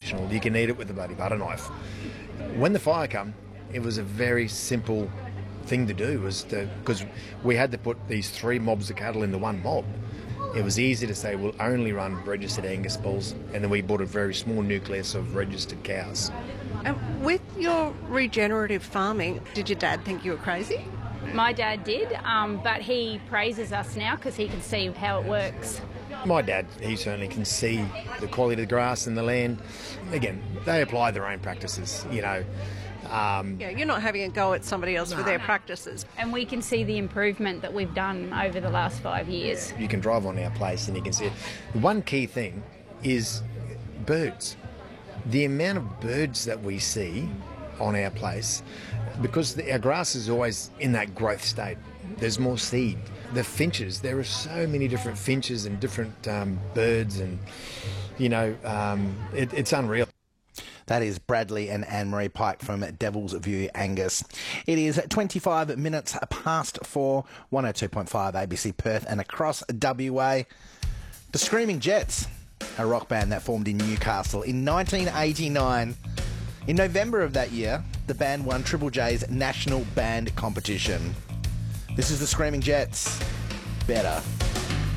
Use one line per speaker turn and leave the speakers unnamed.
optional. You can eat it with a bloody butter knife. When the fire come, it was a very simple thing to do, because we had to put these 3 mobs of cattle into one mob. It was easy to say we'll only run registered Angus bulls, and then we bought a very small nucleus of registered cows.
And with your regenerative farming, did your dad think you were crazy?
My dad did, but he praises us now because he can see how it works.
My dad, he certainly can see the quality of the grass and the land. Again, they apply their own practices, you know.
Yeah, you're not having a go at somebody else for their practices.
And we can see the improvement that we've done over the last 5 years.
You can drive on our place and you can see it. The one key thing is birds. The amount of birds that we see on our place, because our grass is always in that growth state. There's more seed. The finches, there are so many different finches and different birds, and, you know, it's unreal.
That is Bradley and Anne-Marie Pike from Devil's View Angus. It is 25 minutes past 4, 102.5 ABC Perth and across WA. The Screaming Jets, a rock band that formed in Newcastle in 1989. In November of that year, the band won Triple J's National Band Competition. This is the Screaming Jets. Better.